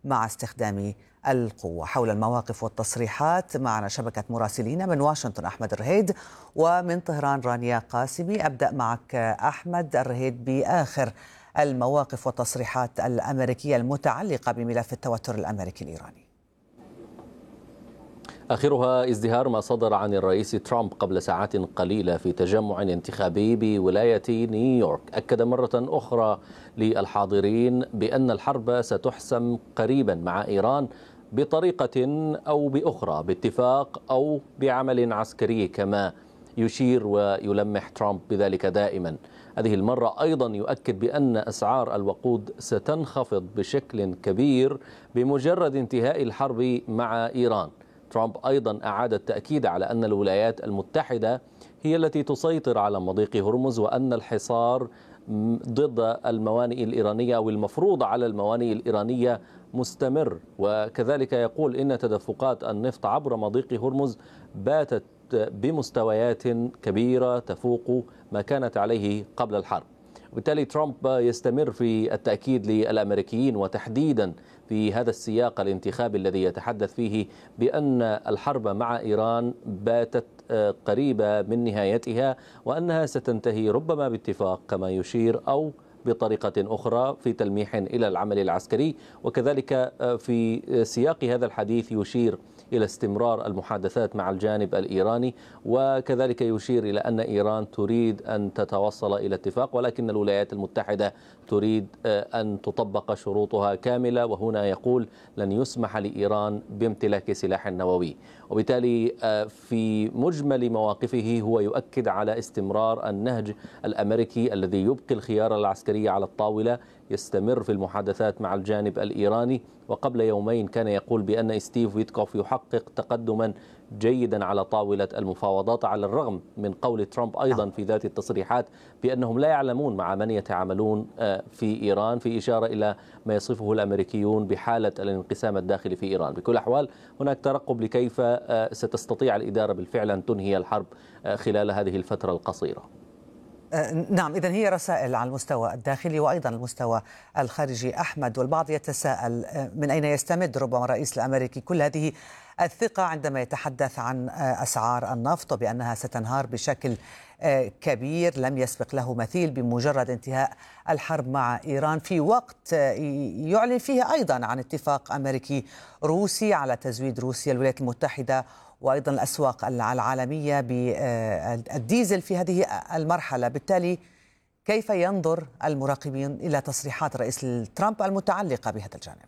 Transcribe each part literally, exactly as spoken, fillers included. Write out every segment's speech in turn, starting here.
مع استخدام القوة. حول المواقف والتصريحات معنا شبكة مراسلين من واشنطن أحمد الرهيد، ومن طهران رانيا قاسمي. أبدأ معك أحمد الرهيد بآخر المواقف والتصريحات الأمريكية المتعلقة بملف التوتر الأمريكي الإيراني. آخرها ازدهار ما صدر عن الرئيس ترامب قبل ساعات قليلة في تجمع انتخابي بولاية نيويورك. أكد مرة أخرى للحاضرين بأن الحرب ستحسم قريبا مع إيران بطريقة أو بأخرى، باتفاق أو بعمل عسكري، كما يشير ويلمح ترامب بذلك دائما. هذه المرة أيضا يؤكد بأن أسعار الوقود ستنخفض بشكل كبير بمجرد انتهاء الحرب مع إيران. ترامب أيضا أعاد التأكيد على أن الولايات المتحدة هي التي تسيطر على مضيق هرمز، وأن الحصار ضد الموانئ الإيرانية أو المفروض على الموانئ الإيرانية مستمر. وكذلك يقول إن تدفقات النفط عبر مضيق هرمز باتت بمستويات كبيرة تفوق ما كانت عليه قبل الحرب. وبالتالي ترامب يستمر في التأكيد للأمريكيين، وتحديدا في هذا السياق الانتخابي الذي يتحدث فيه، بأن الحرب مع إيران باتت قريبة من نهايتها، وأنها ستنتهي ربما باتفاق كما يشير، أو بطريقة أخرى في تلميح إلى العمل العسكري. وكذلك في سياق هذا الحديث يشير إلى استمرار المحادثات مع الجانب الإيراني، وكذلك يشير إلى أن إيران تريد أن تتوصل إلى اتفاق، ولكن الولايات المتحدة تريد أن تطبق شروطها كاملة، وهنا يقول لن يسمح لإيران بامتلاك سلاح نووي. وبالتالي في مجمل مواقفه هو يؤكد على استمرار النهج الأمريكي الذي يبقي الخيار العسكري على الطاولة، يستمر في المحادثات مع الجانب الإيراني. وقبل يومين كان يقول بأن ستيف ويتكوف يحقق تقدما جيدا على طاولة المفاوضات، على الرغم من قول ترامب أيضا في ذات التصريحات بأنهم لا يعلمون مع من يتعاملون في إيران، في إشارة إلى ما يصفه الأمريكيون بحالة الانقسام الداخلي في إيران. بكل الأحوال هناك ترقب لكيف ستستطيع الإدارة بالفعل أن تنهي الحرب خلال هذه الفترة القصيرة. نعم، إذن هي رسائل على المستوى الداخلي وأيضا المستوى الخارجي. أحمد، والبعض يتساءل من أين يستمد ربما الرئيس الأمريكي كل هذه الثقة عندما يتحدث عن أسعار النفط وبأنها ستنهار بشكل كبير لم يسبق له مثيل بمجرد انتهاء الحرب مع إيران، في وقت يعلن فيه أيضا عن اتفاق أمريكي روسي على تزويد روسيا الولايات المتحدة وأيضا الأسواق العالمية بالديزل في هذه المرحلة. بالتالي كيف ينظر المراقبين إلى تصريحات الرئيس ترامب المتعلقة بهذا الجانب؟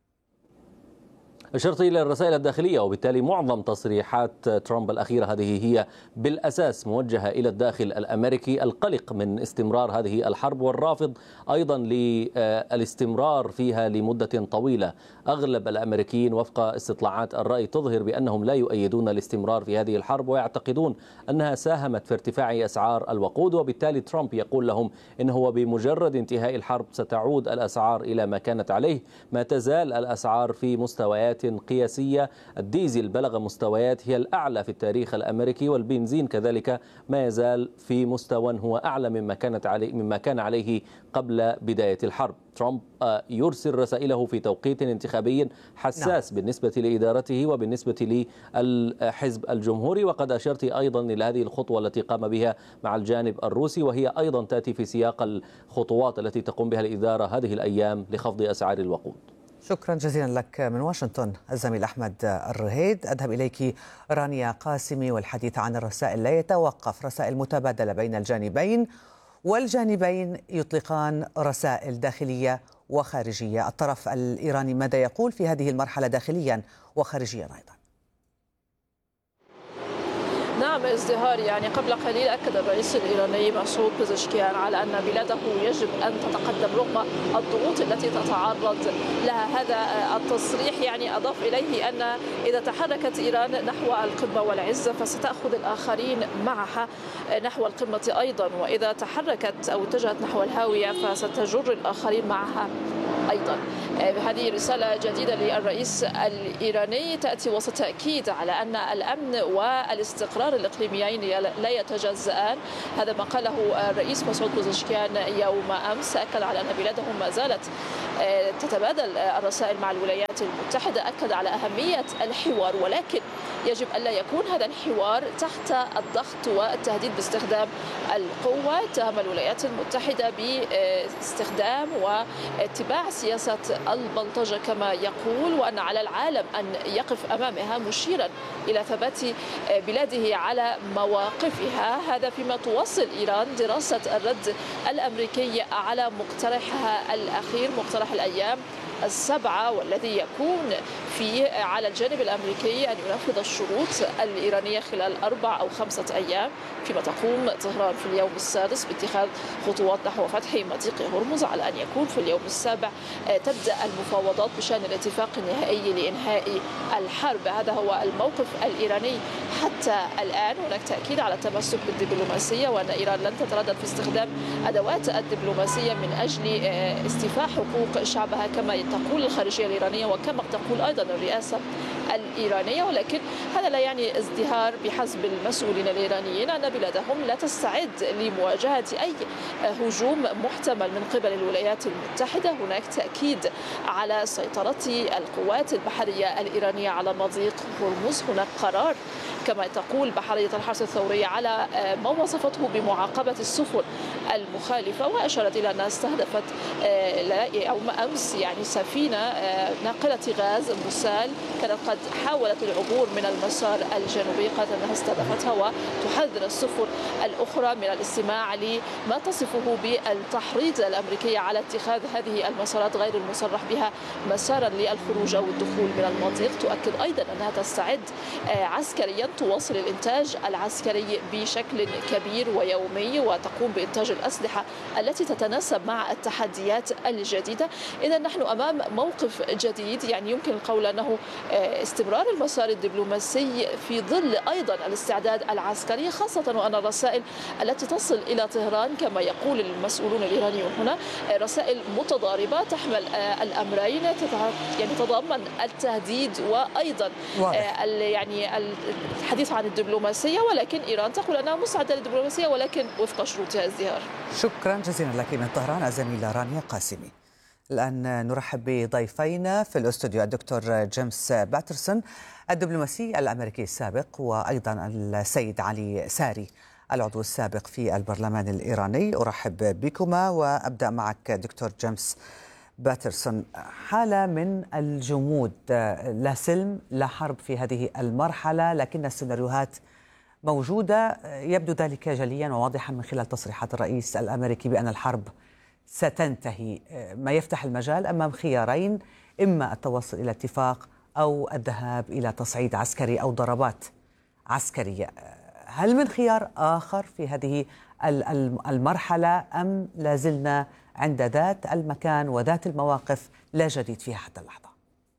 أشرت إلى الرسائل الداخلية، وبالتالي معظم تصريحات ترامب الأخيرة هذه هي بالأساس موجهة إلى الداخل الأمريكي، القلق من استمرار هذه الحرب والرافض أيضا للاستمرار فيها لمدة طويلة. أغلب الأمريكيين وفق استطلاعات الرأي تظهر بأنهم لا يؤيدون الاستمرار في هذه الحرب، ويعتقدون أنها ساهمت في ارتفاع أسعار الوقود. وبالتالي ترامب يقول لهم إنه بمجرد انتهاء الحرب ستعود الأسعار إلى ما كانت عليه. ما تزال الأسعار في مستويات قياسية، الديزل بلغ مستويات هي الأعلى في التاريخ الأمريكي، والبنزين كذلك ما يزال في مستوى هو أعلى مما كانت عليه مما كان عليه قبل بداية الحرب. ترامب يرسل رسائله في توقيت انتخابي حساس نعم. بالنسبة لإدارته وبالنسبة للحزب الجمهوري. وقد أشرت أيضا إلى هذه الخطوة التي قام بها مع الجانب الروسي، وهي أيضا تأتي في سياق الخطوات التي تقوم بها الإدارة هذه الأيام لخفض أسعار الوقود. شكرا جزيلا لك من واشنطن الزميل أحمد الرهيد. أذهب إليك رانيا قاسمي، والحديث عن الرسائل لا يتوقف، رسائل متبادلة بين الجانبين، والجانبين يطلقان رسائل داخلية وخارجية. الطرف الإيراني ماذا يقول في هذه المرحلة داخليا وخارجيا أيضا؟ نعم ازدهار، يعني قبل قليل أكد الرئيس الإيراني مسعود بزشكيان على أن بلاده يجب أن تتقدم رغم الضغوط التي تتعرض لها. هذا التصريح يعني أضاف إليه أن إذا تحركت إيران نحو القمة والعزة فستأخذ الآخرين معها نحو القمة أيضا، وإذا تحركت أو اتجهت نحو الهاوية فستجر الآخرين معها أيضا. هذه رسالة جديدة للرئيس الإيراني تأتي وسط تأكيد على أن الأمن والاستقرار الإقليميين لا يتجزآن. هذا ما قاله الرئيس مسعود بزشكيان يوم أمس، أكد على أن بلاده ما زالت تتبادل الرسائل مع الولايات المتحدة. أكد على أهمية الحوار، ولكن يجب ألا يكون هذا الحوار تحت الضغط والتهديد باستخدام القوة. اتهم الولايات المتحدة باستخدام واتباع سياسة البلطجة كما يقول، وأن على العالم أن يقف أمامها، مشيرا إلى ثبات بلاده على مواقفها. هذا فيما تواصل إيران دراسة الرد الأمريكي على مقترحها الأخير، مقترح الأيام السبعة، والذي يكون فيه على الجانب الأمريكي أن ينفذ الشروط الإيرانية خلال أربع أو خمسة أيام، فيما تقوم طهران في اليوم السادس باتخاذ خطوات نحو فتح مضيق هرمز، على أن يكون في اليوم السابع تبدأ المفاوضات بشأن الاتفاق النهائي لإنهاء الحرب. هذا هو الموقف الإيراني حتى الآن. هناك تأكيد على التمسك بالدبلوماسية، وأن إيران لن تتردد في استخدام أدوات الدبلوماسية من أجل استيفاء حقوق شعبها كما تقول الخارجية الإيرانية وكما تقول أيضا الرئاسة الإيرانية. ولكن هذا لا يعني ازدهار بحسب المسؤولين الإيرانيين أن بلادهم لا تستعد لمواجهة أي هجوم محتمل من قبل الولايات المتحدة. هناك تأكيد على سيطرة القوات البحرية الإيرانية على مضيق هرمز. هناك قرار كما تقول بحرية الحرس الثوري على ما وصفته بمعاقبة السفن المخالفة، وأشارت إلى أنها استهدفت يوم أمس يعني سفينة ناقلة غاز مسال كانت قد حاولت العبور من المسار الجنوبي، قالت أنها استهدفتها وتحذر السفن الأخرى من الاستماع لما تصفه بالتحريض الأمريكي على اتخاذ هذه المسارات غير المصرح بها مسارا للخروج أو الدخول من المضيق. تؤكد أيضا أنها تستعد عسكريا، تواصل الإنتاج العسكري بشكل كبير ويومي، وتقوم بإنتاج الأسلحة التي تتناسب مع التحديات الجديدة. إذا نحن أمام موقف جديد، يعني يمكن القول أنه استمرار المسار الدبلوماسي في ظل أيضا الاستعداد العسكري، خاصة وأن الرسائل التي تصل إلى طهران كما يقول المسؤولون الإيرانيون هنا رسائل متضاربة تحمل الأمرين، يعني تتضمن التهديد وأيضا يعني الحديث عن الدبلوماسية، ولكن إيران تقول أنها مساعدة للدبلوماسية ولكن وفق شروطها ازدهار. شكرا جزيلا لك من طهران الزميلة رانيا قاسمي. الآن نرحب بضيفينا في الاستوديو الدكتور جيمس باترسون الدبلوماسي الأمريكي السابق، وأيضا السيد علي ساري العضو السابق في البرلمان الإيراني. أرحب بكما وأبدأ معك دكتور جيمس باترسون. حالة من الجمود، لا سلم لا حرب في هذه المرحلة، لكن السيناريوهات موجودة. يبدو ذلك جليا وواضحا من خلال تصريحات الرئيس الأمريكي بأن الحرب ستنتهي، ما يفتح المجال أمام خيارين: إما التوصل إلى اتفاق أو الذهاب إلى تصعيد عسكري أو ضربات عسكرية. هل من خيار آخر في هذه المرحلة أم لازلنا عند ذات المكان وذات المواقف لا جديد فيها حتى اللحظة؟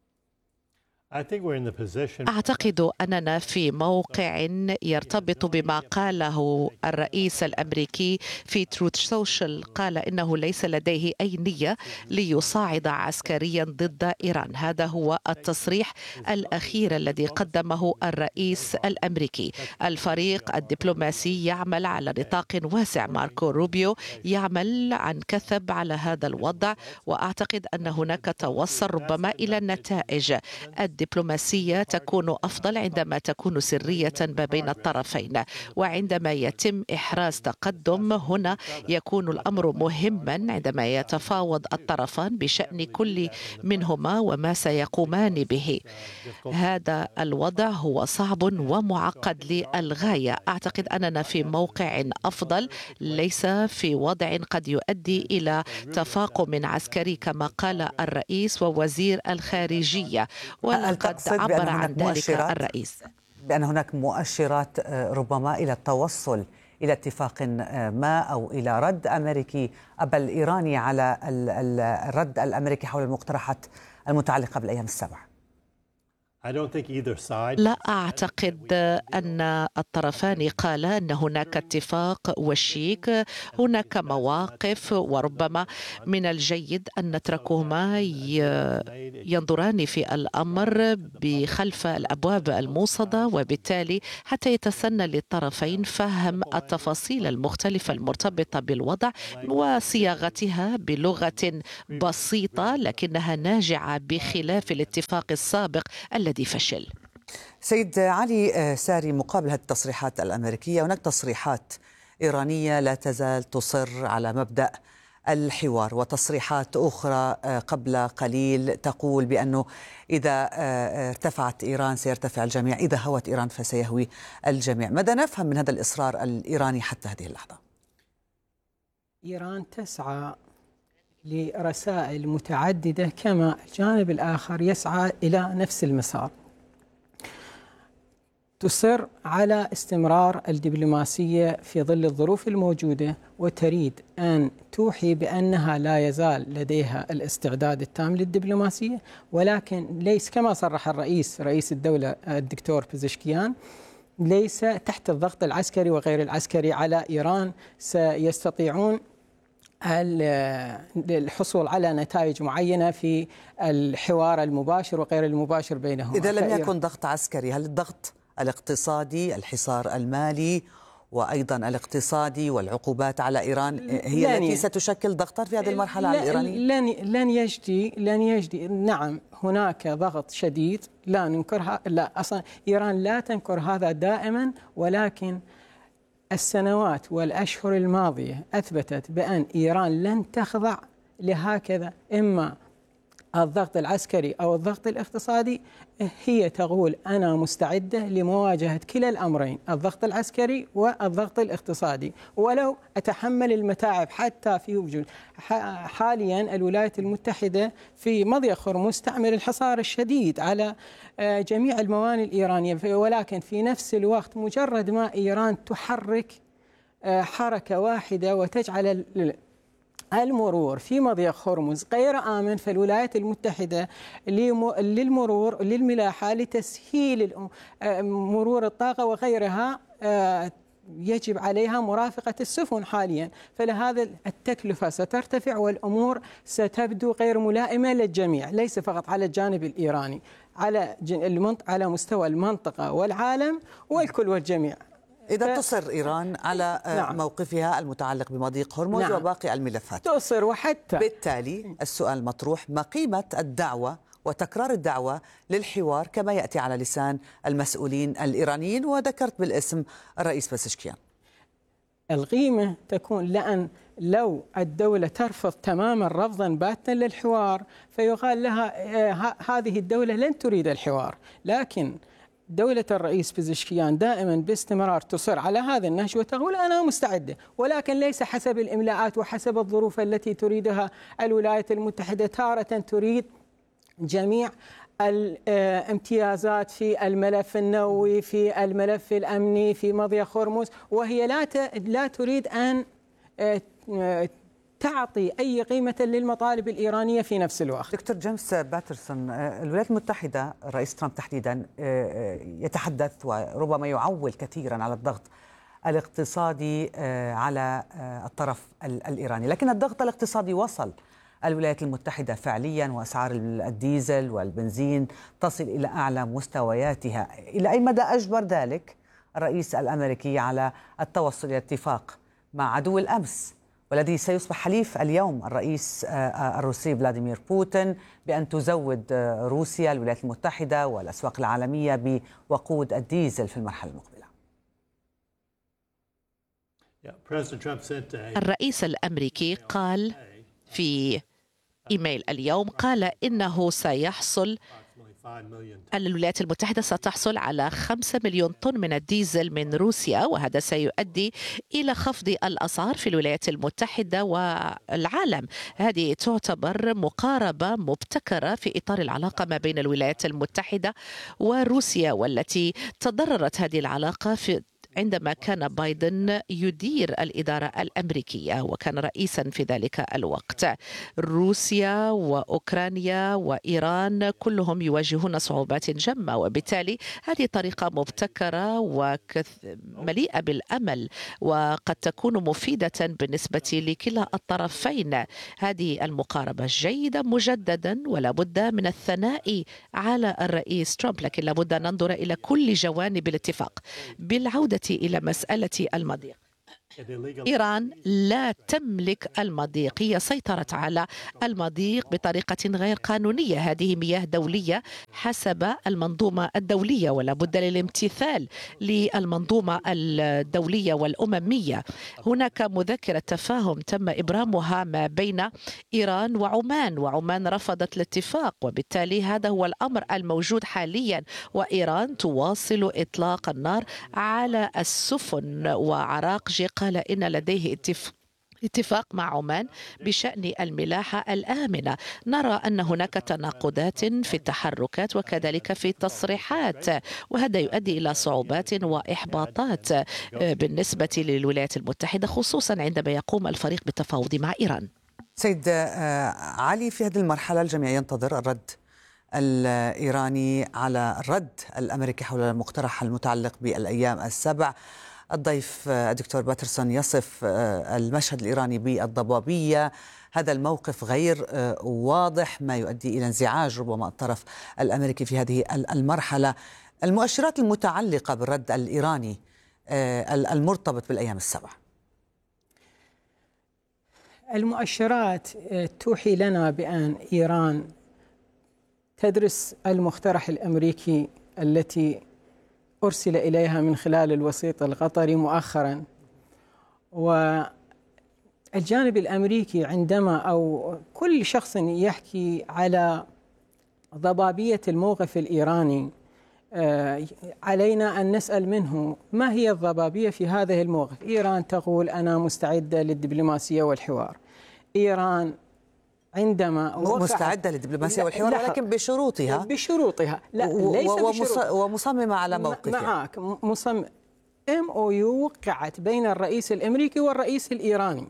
أعتقد أننا في موقع يرتبط بما قاله الرئيس الأمريكي في تروث سوشيال. قال إنه ليس لديه أي نية ليصاعد عسكريا ضد إيران. هذا هو التصريح الأخير الذي قدمه الرئيس الأمريكي. الفريق الدبلوماسي يعمل على نطاق واسع. ماركو روبيو يعمل عن كثب على هذا الوضع، وأعتقد أن هناك توصل ربما إلى النتائج. الدبلوماسية تكون أفضل عندما تكون سرية ما بين الطرفين، وعندما يتم إحراز تقدم هنا يكون الأمر مهما عندما يتفاوض الطرفان بشأن كل منهما وما سيقومان به. هذا الوضع هو صعب ومعقد للغاية. أعتقد أننا في موقع أفضل، ليس في وضع قد يؤدي إلى تفاقم عسكري كما قال الرئيس ووزير الخارجية، ولقد عبر عن ذلك الرئيس بأن هناك مؤشرات ربما إلى التوصل إلى اتفاق ما أو إلى رد أمريكي بل إيراني على الرد الأمريكي حول المقترحات المتعلقة بالأيام السبع. لا أعتقد أن الطرفان قالا أن هناك اتفاق وشيك. هناك مواقف، وربما من الجيد أن نتركهما ينظران في الأمر بخلف الأبواب الموصدة، وبالتالي حتى يتسنى للطرفين فهم التفاصيل المختلفة المرتبطة بالوضع وصياغتها بلغة بسيطة لكنها ناجعة بخلاف الاتفاق السابق الذي فشل. سيد علي ساري، مقابل هذه التصريحات الأمريكية هناك تصريحات إيرانية لا تزال تصر على مبدأ الحوار، وتصريحات أخرى قبل قليل تقول بأنه إذا ارتفعت إيران سيرتفع الجميع، إذا هوت إيران فسيهوي الجميع. ماذا نفهم من هذا الإصرار الإيراني حتى هذه اللحظة؟ إيران تسعى لرسائل متعددة كما الجانب الآخر يسعى إلى نفس المسار. تصر على استمرار الدبلوماسية في ظل الظروف الموجودة، وتريد أن توحي بأنها لا يزال لديها الاستعداد التام للدبلوماسية، ولكن ليس كما صرح الرئيس رئيس الدولة الدكتور بزشكيان ليس تحت الضغط العسكري وغير العسكري على إيران. سيستطيعون الحصول على نتائج معينة في الحوار المباشر وغير المباشر بينهم. إذا لم يكن ضغط عسكري، هل الضغط الاقتصادي، الحصار المالي وأيضا الاقتصادي والعقوبات على إيران هي التي ستشكل ضغطا في هذه المرحلة على الإيرانيين؟ لن لن يجدي لن يجدي نعم هناك ضغط شديد لا ننكرها، لا أصلا إيران لا تنكر هذا دائما، ولكن السنوات والأشهر الماضية أثبتت بأن إيران لن تخضع لهكذا إما الضغط العسكري أو الضغط الاقتصادي. هي تقول أنا مستعدة لمواجهة كلا الأمرين، الضغط العسكري والضغط الاقتصادي، ولو أتحمل المتاعب حتى في وجود. حاليا الولايات المتحدة في مضيق هرمز تعمل الحصار الشديد على جميع الموانئ الإيرانية، ولكن في نفس الوقت مجرد ما إيران تحرك حركة واحدة وتجعل المرور في مضيق هرمز غير آمن، فالولايات المتحدة للمرور للملاحة لتسهيل مرور الطاقة وغيرها يجب عليها مرافقة السفن حاليا، فلهذا التكلفة سترتفع والأمور ستبدو غير ملائمة للجميع، ليس فقط على الجانب الإيراني، على على مستوى المنطقة والعالم والكل والجميع. إذا تصر إيران على نعم. موقفها المتعلق بمضيق هرمز نعم. وباقي الملفات تصر، وحتى بالتالي السؤال المطروح ما قيمة الدعوة وتكرار الدعوة للحوار كما يأتي على لسان المسؤولين الإيرانيين، وذكرت بالاسم الرئيس بزشكيان؟ القيمة تكون لأن لو الدولة ترفض تماما رفضا باتا للحوار فيقال لها هذه الدولة لن تريد الحوار، لكن دولة الرئيس بزشكيان دائما باستمرار تصر على هذا النهج وتقول أنا مستعدة، ولكن ليس حسب الإملاءات وحسب الظروف التي تريدها الولايات المتحدة. تارة تريد جميع الامتيازات في الملف النووي، في الملف الأمني، في مضيق هرمز، وهي لا لا تريد أن تعطي أي قيمة للمطالب الإيرانية في نفس الوقت. دكتور جيمس باترسون، الولايات المتحدة الرئيس ترامب تحديدا يتحدث وربما يعول كثيرا على الضغط الاقتصادي على الطرف الإيراني، لكن الضغط الاقتصادي وصل الولايات المتحدة فعليا، وأسعار الديزل والبنزين تصل إلى أعلى مستوياتها. إلى أي مدى أجبر ذلك الرئيس الأمريكي على التوصل إلى اتفاق مع عدو الأمس والذي سيصبح حليف اليوم الرئيس الروسي فلاديمير بوتين بأن تزود روسيا الولايات المتحدة والأسواق العالمية بوقود الديزل في المرحلة المقبلة؟ الرئيس الأمريكي قال في إيميل اليوم، قال إنه سيحصل الولايات المتحدة ستحصل على خمسة مليون طن من الديزل من روسيا، وهذا سيؤدي إلى خفض الأسعار في الولايات المتحدة والعالم. هذه تعتبر مقاربة مبتكرة في إطار العلاقة ما بين الولايات المتحدة وروسيا، والتي تضررت هذه العلاقة في عندما كان بايدن يدير الإدارة الأمريكية وكان رئيسا في ذلك الوقت. روسيا وأوكرانيا وإيران كلهم يواجهون صعوبات جمة، وبالتالي هذه طريقة مبتكرة ومليئة بالأمل وقد تكون مفيدة بالنسبة لكلا الطرفين. هذه المقاربة جيدة مجددا، ولا بد من الثناء على الرئيس ترامب، لكن لا بد أن ننظر إلى كل جوانب الاتفاق. بالعودة إلى مسألة المضيق، إيران لا تملك المضيق، هي سيطرت على المضيق بطريقة غير قانونية. هذه مياه دولية حسب المنظومة الدولية، ولا بد للامتثال للمنظومة الدولية والأممية. هناك مذكرة تفاهم تم إبرامها ما بين إيران وعمان، وعمان رفضت الاتفاق، وبالتالي هذا هو الأمر الموجود حاليا، وإيران تواصل إطلاق النار على السفن. وعراقجي قال إن لديه اتفاق اتفاق مع عمان بشأن الملاحة الآمنة. نرى أن هناك تناقضات في التحركات وكذلك في التصريحات، وهذا يؤدي إلى صعوبات وإحباطات بالنسبة للولايات المتحدة، خصوصا عندما يقوم الفريق بالتفاوض مع إيران. سيد علي، في هذه المرحلة الجميع ينتظر الرد الإيراني على الرد الأمريكي حول المقترح المتعلق بالأيام السبع. الضيف الدكتور باترسون يصف المشهد الإيراني بالضبابية، هذا الموقف غير واضح، ما يؤدي إلى انزعاج ربما الطرف الأمريكي في هذه المرحلة. المؤشرات المتعلقة بالرد الإيراني المرتبط بالأيام السبع. المؤشرات توحي لنا بأن إيران تدرس المقترح الأمريكي التي أرسل إليها من خلال الوسيط القطري مؤخرا. والجانب الأمريكي عندما أو كل شخص يحكي على ضبابية الموقف الإيراني، علينا أن نسأل منه ما هي الضبابية في هذا الموقف. إيران تقول أنا مستعدة للدبلوماسية والحوار. إيران عندما مستعدة للدبلوماسية والحوار ولكن بشروطها بشروطها لا ليس بشروط، ومصممة على موقفها. معك مصمم. ام او يو وقعت بين الرئيس الأمريكي والرئيس الإيراني،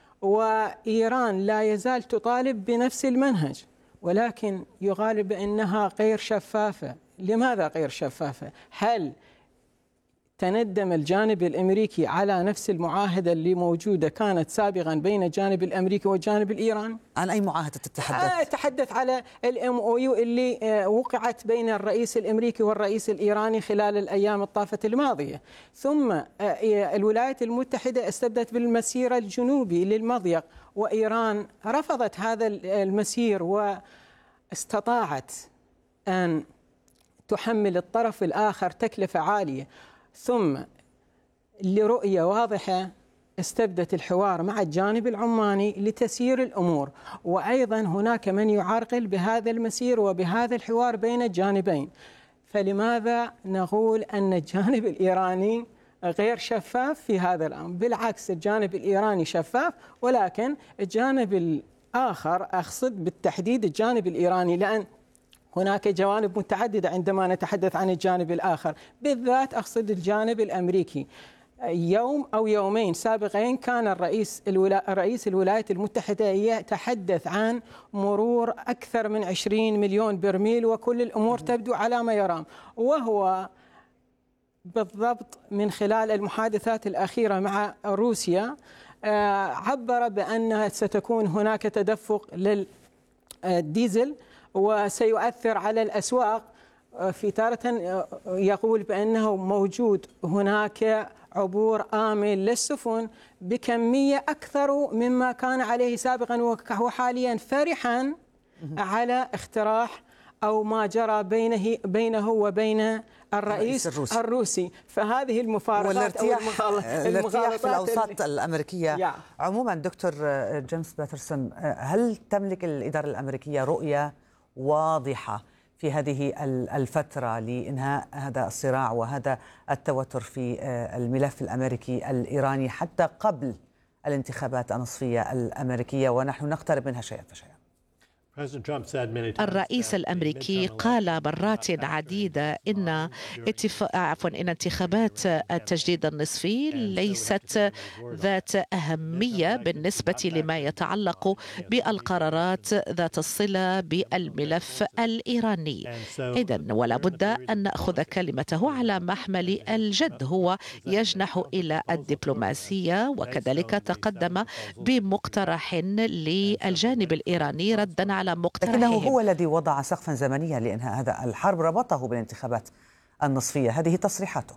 وإيران لا يزال تطالب بنفس المنهج، ولكن يغالب بأنها غير شفافة. لماذا غير شفافة؟ هل تندم الجانب الأمريكي على نفس المعاهدة اللي موجودة كانت سابقا بين الجانب الأمريكي والجانب الإيراني؟ عن أي معاهدة تتحدث؟ آه تحدث على الام او يو اللي آه وقعت بين الرئيس الأمريكي والرئيس الإيراني خلال الأيام الطافة الماضية. ثم آه الولايات المتحدة استبدت بالمسير الجنوبي للمضيق، وإيران رفضت هذا المسير واستطاعت أن تحمل الطرف الآخر تكلفة عالية. ثم لرؤية واضحة استبدت الحوار مع الجانب العماني لتسيير الأمور، وأيضا هناك من يعرقل بهذا المسير وبهذا الحوار بين الجانبين. فلماذا نقول أن الجانب الإيراني غير شفاف في هذا الأمر؟ بالعكس، الجانب الإيراني شفاف، ولكن الجانب الآخر، أقصد بالتحديد الجانب الإيراني، لأن هناك جوانب متعددة عندما نتحدث عن الجانب الآخر، بالذات أقصد الجانب الأمريكي. يوم أو يومين سابقين كان الرئيس الولا... رئيس الولايات المتحدة يتحدث عن مرور أكثر من عشرين مليون برميل وكل الأمور تبدو على ما يرام، وهو بالضبط من خلال المحادثات الأخيرة مع روسيا عبر بأن ستكون هناك تدفق للديزل وسيؤثر على الأسواق. في تارة يقول بأنه موجود هناك عبور آمن للسفن بكمية أكثر مما كان عليه سابقا، وهو حاليا فرحا على اقتراح أو ما جرى بينه بينه وبين الرئيس الروسي. الروسي. فهذه المفارقات أو الارتياح في الأوساط الأمريكية يا. عموما دكتور جيمس باترسون، هل تملك الإدارة الأمريكية رؤية واضحة في هذه الفترة لإنهاء هذا الصراع وهذا التوتر في الملف الأمريكي الإيراني حتى قبل الانتخابات النصفية الأمريكية ونحن نقترب منها شيئا فشيئا؟ الرئيس الأمريكي قال مرات عديدة إن اتفاق عفوا إن انتخابات التجديد النصفي ليست ذات أهمية بالنسبة لما يتعلق بالقرارات ذات الصلة بالملف الإيراني. إذن ولا بد أن نأخذ كلمته على محمل الجد. هو يجنح إلى الدبلوماسية وكذلك تقدم بمقترح للجانب الإيراني ردا على مقترحه. لكنه هو الذي وضع سقفا زمنيا لإنهاء هذا الحرب، ربطه بالانتخابات النصفية. هذه تصريحاته.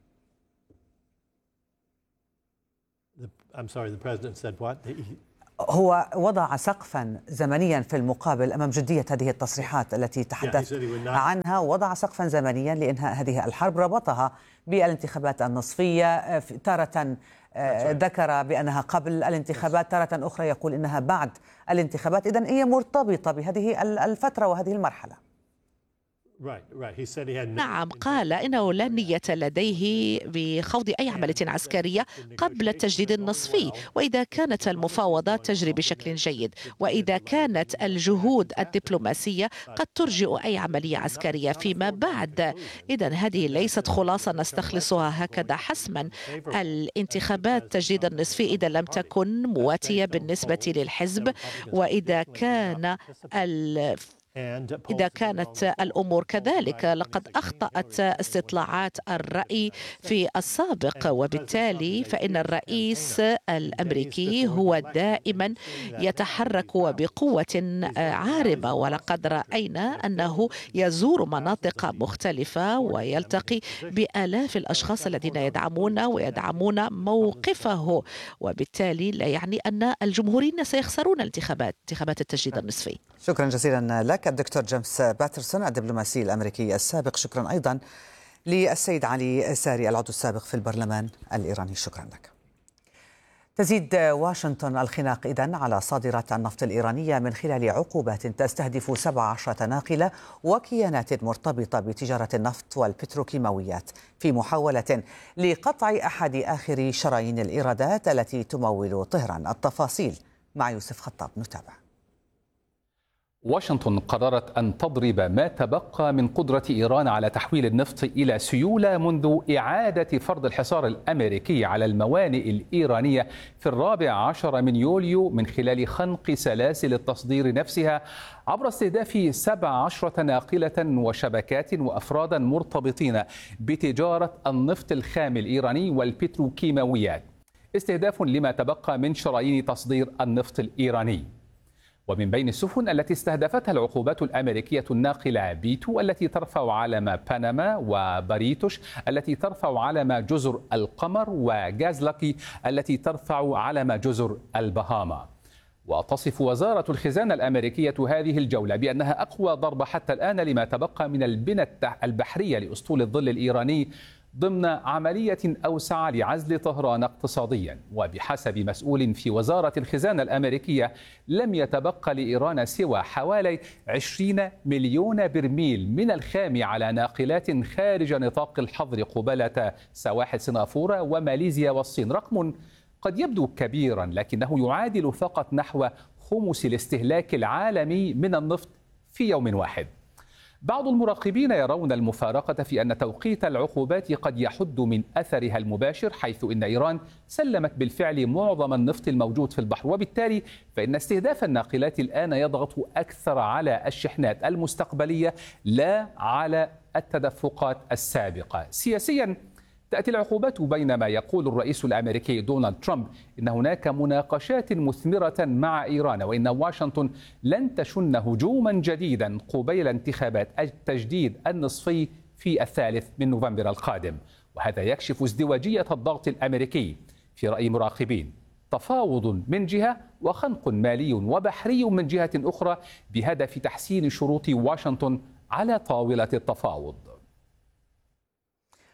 هو وضع سقفا زمنيا في المقابل أمام جدية هذه التصريحات التي تحدث عنها، وضع سقفا زمنيا لإنهاء هذه الحرب، ربطها بالانتخابات النصفية. تارة ذكر بأنها قبل الانتخابات، تارة أخرى يقول إنها بعد الانتخابات. إذن هي مرتبطة بهذه الفترة وهذه المرحلة. نعم، قال إنه لا نية لديه بخوض أي عملية عسكرية قبل التجديد النصفي، وإذا كانت المفاوضات تجري بشكل جيد وإذا كانت الجهود الدبلوماسية قد ترجئ أي عملية عسكرية فيما بعد. إذن هذه ليست خلاصة نستخلصها هكذا حسما. الانتخابات تجديد النصفي إذا لم تكن مواتية بالنسبة للحزب، وإذا كان ال إذا كانت الأمور كذلك لقد أخطأت استطلاعات الرأي في السابق، وبالتالي فإن الرئيس الأمريكي هو دائما يتحرك بقوة عارمة، ولقد رأينا أنه يزور مناطق مختلفة ويلتقي بآلاف الأشخاص الذين يدعمون ويدعمون موقفه، وبالتالي لا يعني أن الجمهوريين سيخسرون الانتخابات انتخابات التجديد النصفي. شكرا جزيلا لك الدكتور جيمس باترسون الدبلوماسي الأمريكي السابق. شكرا أيضا للسيد علي ساري العضو السابق في البرلمان الإيراني. شكرا لك. تزيد واشنطن الخناق إذن على صادرات النفط الإيرانية من خلال عقوبات تستهدف سبع عشرة ناقلة وكيانات مرتبطة بتجارة النفط والبتروكيماويات في محاولة لقطع أحد آخر شرايين الإيرادات التي تمول طهران. التفاصيل مع يوسف خطاب، نتابع. واشنطن قررت أن تضرب ما تبقى من قدرة إيران على تحويل النفط إلى سيولة منذ إعادة فرض الحصار الأمريكي على الموانئ الإيرانية في الرابع عشر من يوليو من خلال خنق سلاسل التصدير نفسها عبر استهداف سبع عشرة ناقلة وشبكات وأفرادا مرتبطين بتجارة النفط الخام الإيراني والبتروكيماويات، استهداف لما تبقى من شرايين تصدير النفط الإيراني. ومن بين السفن التي استهدفتها العقوبات الأمريكية الناقلة بيتو التي ترفع علم بنما، وبريتوش التي ترفع علم جزر القمر، وغازلكي التي ترفع علم جزر البهاما. وتصف وزارة الخزانة الأمريكية هذه الجولة بأنها أقوى ضربة حتى الآن لما تبقى من البنى البحرية لأسطول الظل الإيراني ضمن عملية أوسع لعزل طهران اقتصاديا. وبحسب مسؤول في وزارة الخزانة الأمريكية لم يتبقى لإيران سوى حوالي عشرين مليون برميل من الخام على ناقلات خارج نطاق الحظر قبالة سواحل سنغافورة وماليزيا والصين. رقم قد يبدو كبيرا لكنه يعادل فقط نحو خمس الاستهلاك العالمي من النفط في يوم واحد. بعض المراقبين يرون المفارقة في أن توقيت العقوبات قد يحد من أثرها المباشر، حيث إن إيران سلمت بالفعل معظم النفط الموجود في البحر، وبالتالي فإن استهداف الناقلات الآن يضغط أكثر على الشحنات المستقبلية لا على التدفقات السابقة. سياسيا تأتي العقوبات بينما يقول الرئيس الأمريكي دونالد ترامب إن هناك مناقشات مثمرة مع إيران، وإن واشنطن لن تشن هجوما جديدا قبيل انتخابات التجديد النصفي في الثالث من نوفمبر القادم. وهذا يكشف ازدواجية الضغط الأمريكي في رأي مراقبين، تفاوض من جهة وخنق مالي وبحري من جهة أخرى بهدف تحسين شروط واشنطن على طاولة التفاوض.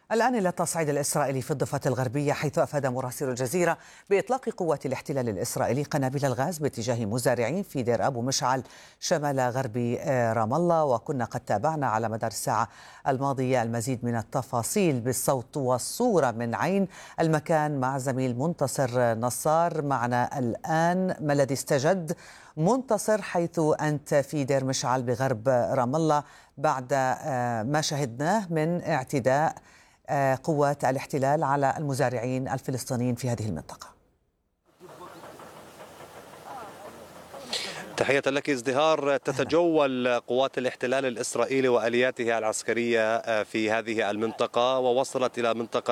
الآن إلى التصعيد الإسرائيلي في الضفة الغربية، حيث أفاد مراسل الجزيرة بإطلاق قوات الاحتلال الإسرائيلي قنابل الغاز باتجاه مزارعين في دير أبو مشعل شمال غرب رام الله. وكنا قد تابعنا على مدار الساعة الماضية المزيد من التفاصيل بالصوت والصورة من عين المكان مع زميل منتصر نصار. معنا الآن ما الذي استجد منتصر حيث أنت في دير مشعل بغرب رام الله بعد ما شهدناه من اعتداء قوات الاحتلال على المزارعين الفلسطينيين في هذه المنطقة؟ تحية لك ازدهار. تتجول قوات الاحتلال الإسرائيلي وآلياته العسكرية في هذه المنطقة، ووصلت إلى منطقة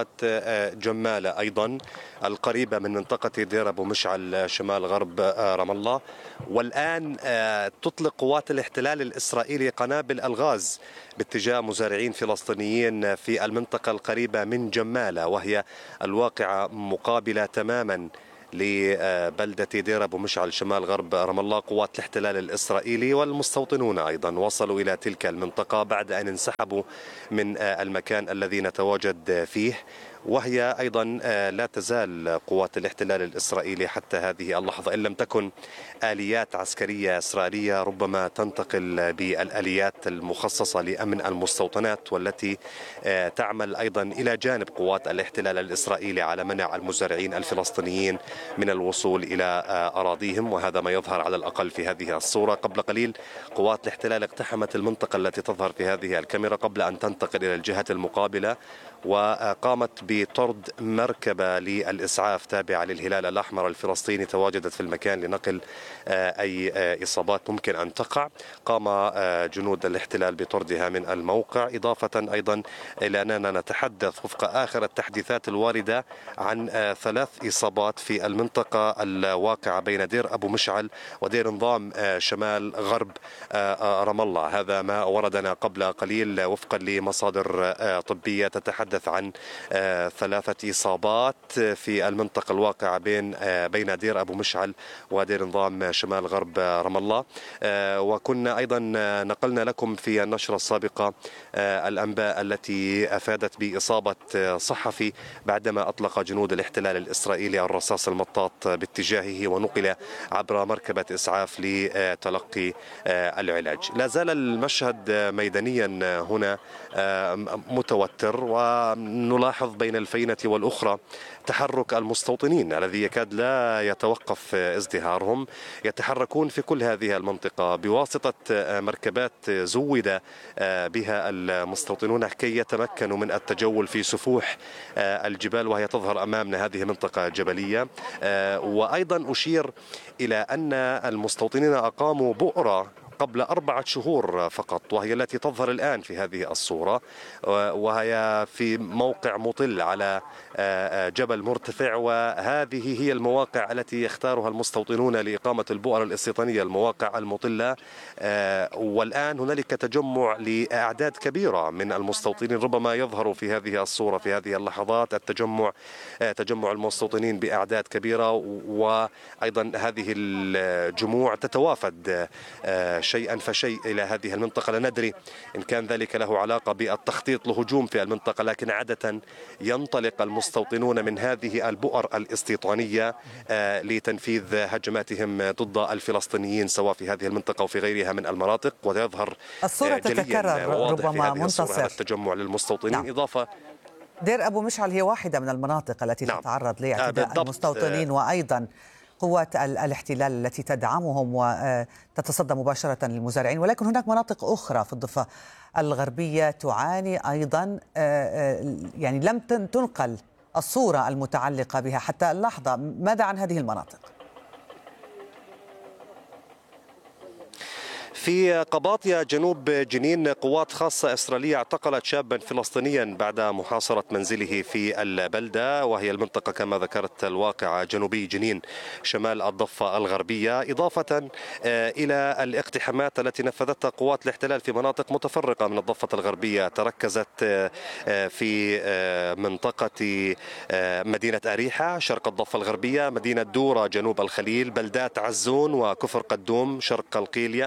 جمالة أيضا القريبة من منطقة دير أبو مشعل شمال غرب رام الله. والآن تطلق قوات الاحتلال الإسرائيلي قنابل الغاز باتجاه مزارعين فلسطينيين في المنطقة القريبة من جمالة، وهي الواقعة مقابلة تماما لبلدة دير أبو مشعل شمال غرب رام الله. قوات الاحتلال الإسرائيلي والمستوطنون أيضا وصلوا إلى تلك المنطقة بعد أن انسحبوا من المكان الذي نتواجد فيه، وهي أيضا لا تزال قوات الاحتلال الإسرائيلي حتى هذه اللحظة، إن لم تكن آليات عسكرية إسرائيلية ربما تنتقل بالآليات المخصصة لأمن المستوطنات، والتي تعمل أيضا إلى جانب قوات الاحتلال الإسرائيلي على منع المزارعين الفلسطينيين من الوصول إلى أراضيهم. وهذا ما يظهر على الأقل في هذه الصورة. قبل قليل قوات الاحتلال اقتحمت المنطقة التي تظهر في هذه الكاميرا قبل أن تنتقل إلى الجهة المقابلة، وقامت بطرد مركبة للإسعاف تابعة للهلال الأحمر الفلسطيني تواجدت في المكان لنقل أي إصابات ممكن أن تقع. قام جنود الاحتلال بطردها من الموقع، إضافة أيضا إلى أننا نتحدث وفق آخر التحديثات الواردة عن ثلاث إصابات في المنطقة الواقعة بين دير أبو مشعل ودير نظام شمال غرب رام الله. هذا ما وردنا قبل قليل وفقا لمصادر طبية تتحدث عن ثلاثة إصابات في المنطقة الواقعة بين بين دير أبو مشعل ودير نظام شمال غرب رام الله. وكنا أيضا نقلنا لكم في النشرة السابقة الأنباء التي أفادت بإصابة صحفي بعدما أطلق جنود الاحتلال الإسرائيلي الرصاص المطاط باتجاهه ونقل عبر مركبة إسعاف لتلقي العلاج. لا زال المشهد ميدانيا هنا متوتر، ونلاحظ بين الفينة والأخرى تحرك المستوطنين الذي يكاد لا يتوقف ازدهارهم. يتحركون في كل هذه المنطقة بواسطة مركبات زود بها المستوطنون كي يتمكنوا من التجول في سفوح الجبال، وهي تظهر أمامنا هذه منطقة جبلية. وأيضا أشير إلى أن المستوطنين أقاموا بؤرة قبل أربعة شهور فقط، وهي التي تظهر الآن في هذه الصورة، وهي في موقع مطل على جبل مرتفع. وهذه هي المواقع التي يختارها المستوطنون لإقامة البؤر الاستيطانية، المواقع المطلة. والآن هنالك تجمع لأعداد كبيرة من المستوطنين، ربما يظهر في هذه الصورة في هذه اللحظات التجمع تجمع المستوطنين بأعداد كبيرة. وأيضا هذه الجموع تتوافد شيئا فشيء إلى هذه المنطقة. لا ندري إن كان ذلك له علاقة بالتخطيط لهجوم في المنطقة، لكن عادة ينطلق المستوطنون من هذه البؤر الاستيطانية لتنفيذ هجماتهم ضد الفلسطينيين سواء في هذه المنطقة أو في غيرها من المناطق. ويظهر الصورة تتكرر ربما منتصر التجمع للمستوطنين. نعم. إضافة دير أبو مشعل هي واحدة من المناطق التي نعم. تتعرض لاعتداء آه المستوطنين، وأيضا قوات الاحتلال التي تدعمهم وتتصدى مباشرة للمزارعين. ولكن هناك مناطق أخرى في الضفة الغربية تعاني أيضا، يعني لم تنقل الصورة المتعلقة بها حتى اللحظة. ماذا عن هذه المناطق؟ في قباطية جنوب جنين قوات خاصة إسرائيلية اعتقلت شابا فلسطينيا بعد محاصرة منزله في البلدة، وهي المنطقة كما ذكرت الواقعة جنوبي جنين شمال الضفة الغربية، إضافة إلى الاقتحامات التي نفذتها قوات الاحتلال في مناطق متفرقة من الضفة الغربية. تركزت في منطقة مدينة أريحة شرق الضفة الغربية، مدينة دورة جنوب الخليل، بلدات عزون وكفر قدوم شرق القيلية،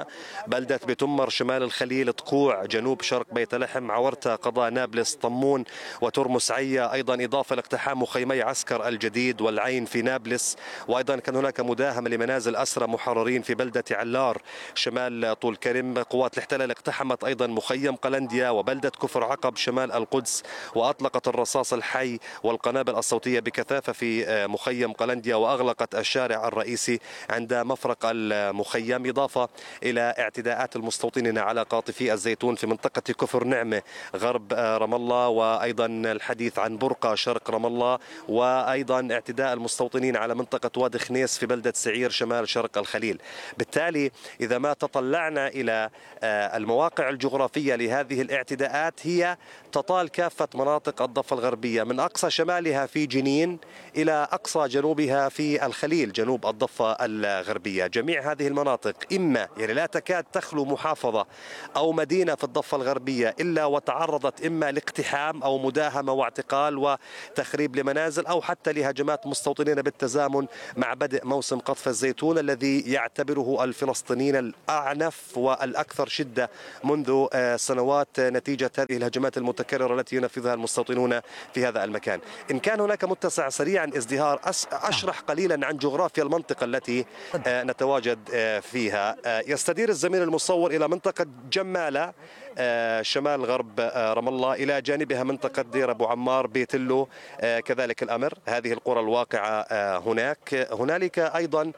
بلدة بتمر شمال الخليل، تقوع جنوب شرق بيت لحم، عورتا، قضاء نابلس، طمون وترمس عيا، أيضا إضافة لاقتحام مخيمي عسكر الجديد والعين في نابلس. وأيضا كان هناك مداهمة لمنازل أسرى محررين في بلدة علار شمال طول كرم. قوات الاحتلال اقتحمت أيضا مخيم قلنديا وبلدة كفر عقب شمال القدس، وأطلقت الرصاص الحي والقنابل الصوتية بكثافة في مخيم قلنديا، وأغلقت الشارع الرئيسي عند مفرق المخيم، إضافة إلى اعتداءات المستوطنين على قاطفي الزيتون في منطقة كفر نعمة غرب رام الله، وأيضا الحديث عن برقة شرق رام الله، وأيضا اعتداء المستوطنين على منطقة وادي خنيس في بلدة سعير شمال شرق الخليل. بالتالي إذا ما تطلعنا إلى المواقع الجغرافية لهذه الاعتداءات هي تطال كافة مناطق الضفة الغربية، من أقصى شمالها في جنين إلى أقصى جنوبها في الخليل جنوب الضفة الغربية. جميع هذه المناطق إما يعني لا تكاد تخلو محافظة أو مدينة في الضفة الغربية إلا وتعرضت إما لاقتحام أو مداهمة واعتقال وتخريب لمنازل، أو حتى لهجمات مستوطنين بالتزامن مع بدء موسم قطف الزيتون الذي يعتبره الفلسطينيين الأعنف والأكثر شدة منذ سنوات نتيجة هذه الهجمات المتكررة التي ينفذها المستوطنون في هذا المكان. إن كان هناك متسع سريعا ازدهار أشرح قليلا عن جغرافيا المنطقة التي نتواجد فيها. يستدير الزميل المصور إلى منطقة جمالة شمال غرب رام الله، إلى جانبها منطقة دير أبو عمار، بيتلو كذلك الأمر، هذه القرى الواقعة هناك. هنالك أيضا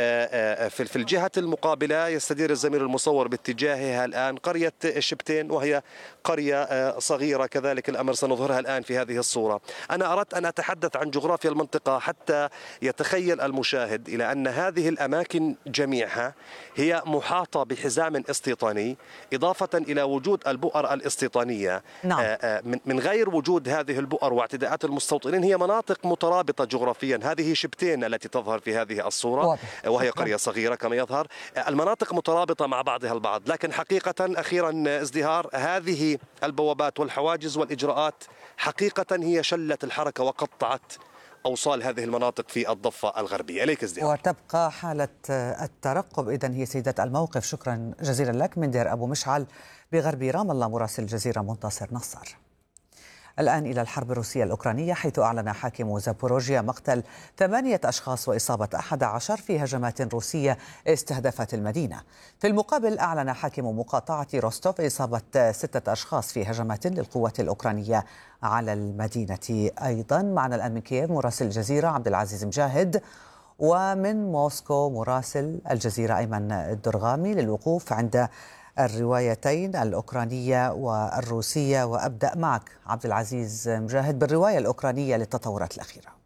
في الجهة المقابلة يستدير الزميل المصور باتجاهها الآن قرية شبتين، وهي قرية صغيرة كذلك الأمر، سنظهرها الآن في هذه الصورة. أنا أردت أن أتحدث عن جغرافيا المنطقة حتى يتخيل المشاهد إلى أن هذه الأماكن جميعها هي محاطة بحزام استيطاني، إضافة إلى وجود البؤر الاستيطانية. نعم. من غير وجود هذه البؤر واعتداءات المستوطنين هي مناطق مترابطة جغرافيا. هذه شبتين التي تظهر في هذه الصورة وهي قرية صغيرة كما يظهر، المناطق مترابطة مع بعضها البعض، لكن حقيقة أخيرا ازدهار هذه البوابات والحواجز والإجراءات حقيقة هي شلت الحركة وقطعت أوصال هذه المناطق في الضفة الغربية. إليك ازدهار. وتبقى حالة الترقب إذن هي سيدة الموقف. شكرا جزيلا لك من دير أبو مشعل بغرب رام الله، مراسل الجزيرة منتصر نصر. الآن إلى الحرب الروسية الأوكرانية، حيث أعلن حاكم زابوروجيا مقتل ثمانية أشخاص وإصابة أحد عشر في هجمات روسية استهدفت المدينة. في المقابل أعلن حاكم مقاطعة روستوف إصابة ستة أشخاص في هجمات للقوات الأوكرانية على المدينة. أيضا معنا الآن من كييف مراسل الجزيرة عبد العزيز مجاهد، ومن موسكو مراسل الجزيرة أيمن الدرغامي، للوقوف عند الروايتين الأوكرانية والروسية. وأبدأ معك عبد العزيز مجاهد بالرواية الأوكرانية للتطورات الأخيرة.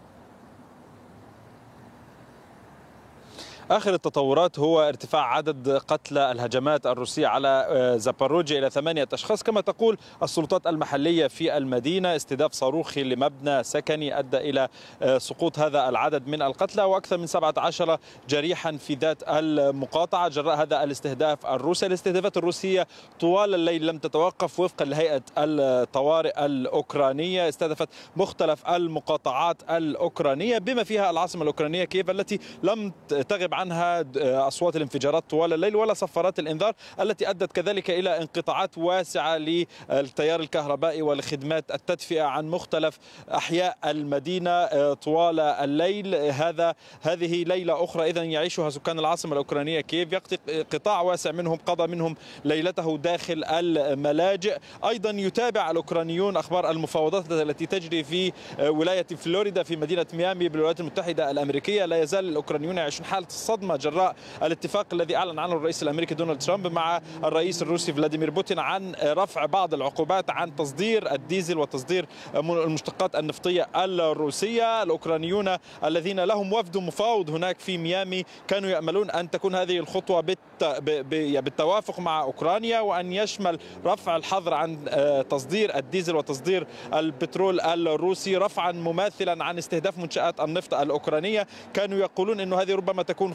آخر التطورات هو ارتفاع عدد قتلى الهجمات الروسية على زاباروجيا إلى ثمانية أشخاص. كما تقول السلطات المحلية في المدينة، استهداف صاروخي لمبنى سكني أدى إلى سقوط هذا العدد من القتلى، وأكثر من سبعة عشر جريحا في ذات المقاطعة جراء هذا الاستهداف الروسي. الاستهدافات الروسية طوال الليل لم تتوقف. وفقا لهيئة الطوارئ الأوكرانية استهدفت مختلف المقاطعات الأوكرانية بما فيها العاصمة الأوكرانية كييف، التي لم تغب عنها أصوات الانفجارات طوال الليل ولا صفارات الإنذار، التي أدت كذلك إلى انقطاعات واسعة للتيار الكهربائي والخدمات التدفئة عن مختلف أحياء المدينة طوال الليل. هذا هذه ليلة أخرى إذن يعيشها سكان العاصمة الأوكرانية كييف. قطاع واسع منهم قضى منهم ليلته داخل الملاجئ. أيضا يتابع الأوكرانيون أخبار المفاوضات التي تجري في ولاية فلوريدا في مدينة ميامي بالولايات المتحدة الأمريكية. لا يزال الأوكرانيون يعيشون حالة الصدمة جراء الاتفاق الذي أعلن عنه الرئيس الأمريكي دونالد ترامب مع الرئيس الروسي فلاديمير بوتين عن رفع بعض العقوبات عن تصدير الديزل وتصدير المشتقات النفطية الروسية. الأوكرانيون الذين لهم وفد مفاوض هناك في ميامي كانوا يأملون أن تكون هذه الخطوة بالتوافق مع أوكرانيا، وأن يشمل رفع الحظر عن تصدير الديزل وتصدير البترول الروسي، رفعا مماثلا عن استهداف منشآت النفط الأوكرانية. كانوا يقولون أن هذه ربما تكون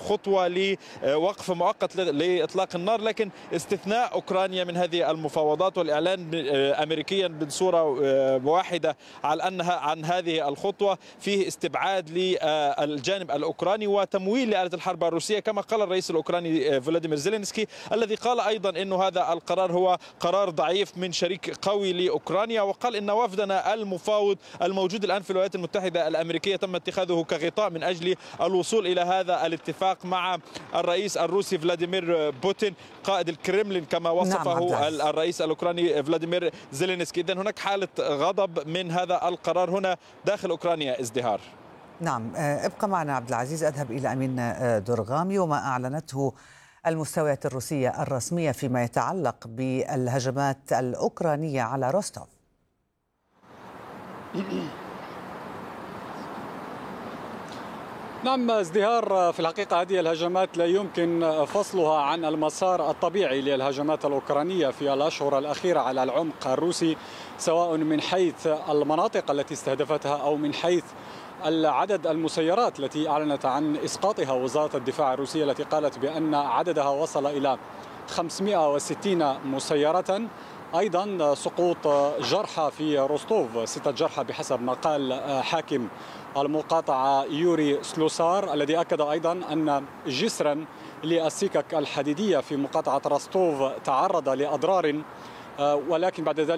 خطوة لوقف مؤقت لإطلاق النار، لكن استثناء أوكرانيا من هذه المفاوضات والإعلان أمريكيا بصورة واحدة على أنها عن هذه الخطوة فيه استبعاد للجانب الأوكراني وتمويل لآلة الحرب الروسية، كما قال الرئيس الأوكراني فلاديمير زيلينسكي، الذي قال أيضا أن هذا القرار هو قرار ضعيف من شريك قوي لأوكرانيا. وقال إن وفدنا المفاوض الموجود الآن في الولايات المتحدة الأمريكية تم اتخاذه كغطاء من أجل الوصول إلى هذا الاتفاق مع الرئيس الروسي فلاديمير بوتين قائد الكرملين كما وصفه نعم الرئيس الأوكراني فلاديمير زيلينسكي. إذن هناك حالة غضب من هذا القرار هنا داخل أوكرانيا. ازدهار. نعم، ابقى معنا عبد العزيز. أذهب إلى أمين درغامي وما أعلنته المستويات الروسية الرسمية فيما يتعلق بالهجمات الأوكرانية على روستوف. نعم ازدهار، في الحقيقة هذه الهجمات لا يمكن فصلها عن المسار الطبيعي للهجمات الأوكرانية في الأشهر الأخيرة على العمق الروسي، سواء من حيث المناطق التي استهدفتها أو من حيث العدد المسيرات التي أعلنت عن إسقاطها وزارة الدفاع الروسية، التي قالت بأن عددها وصل إلى خمسمائة وستين مسيرة. أيضا سقوط جرحى في روستوف، ستة جرحى بحسب ما قال حاكم المقاطعة يوري سلوسار، الذي أكد أيضا أن جسرا للسكك الحديدية في مقاطعة روستوف تعرض لأضرار، ولكن بعد ذلك